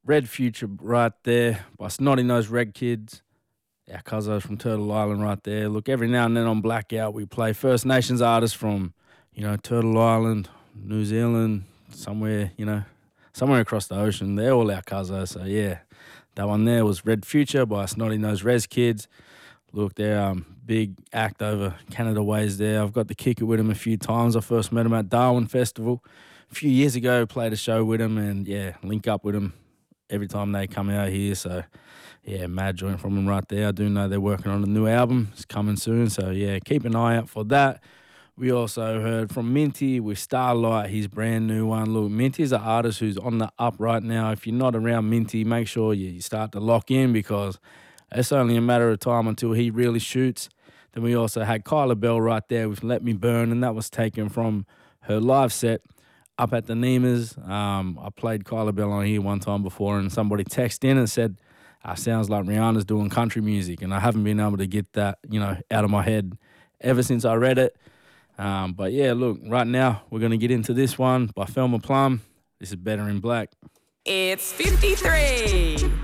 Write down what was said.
Red Future right there by Snotty Nose Red Kids. Our cousins from Turtle Island right there. Look, every now and then on Blackout we play First Nations artists from, Turtle Island, New Zealand, somewhere across the ocean. They're all our cousins. So yeah, that one there was Red Future by Snotty Nose Res Kids. Look, they're big act over Canada ways there. I've got to kick it with them a few times. I first met them at Darwin Festival a few years ago, played a show with them, and yeah, link up with them every time they come out here. So yeah, mad joint from them right there. I do know they're working on a new album. It's coming soon. So yeah, keep an eye out for that. We also heard from Minty with Starlight, his brand new one. Look, Minty's an artist who's on the up right now. If you're not around Minty, make sure you start to lock in, because it's only a matter of time until he really shoots. Then we also had Kyla Bell right there with Let Me Burn, and that was taken from her live set up at the Nemas. I played Kyla Bell on here one time before, and somebody texted in and said, sounds like Rihanna's doing country music, and I haven't been able to get that, out of my head ever since I read it. But yeah, look, right now we're going to get into this one by Thelma Plum. This is Better in Black. It's 53.